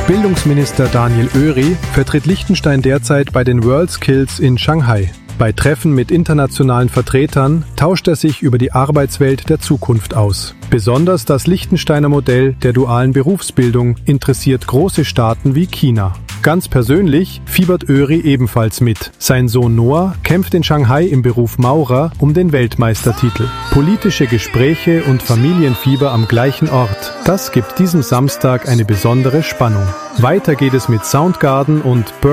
Bildungsminister Daniel Oery vertritt Liechtenstein derzeit bei den WorldSkills in Shanghai. Bei Treffen mit internationalen Vertretern tauscht er sich über die Arbeitswelt der Zukunft aus. Besonders das Liechtensteiner Modell der dualen Berufsbildung interessiert große Staaten wie China. Ganz persönlich fiebert Oery ebenfalls mit. Sein Sohn Noah kämpft in Shanghai im Beruf Maurer um den Weltmeistertitel. Politische Gespräche und Familienfieber am gleichen Ort. Das gibt diesem Samstag eine besondere Spannung. Weiter geht es mit Soundgarden und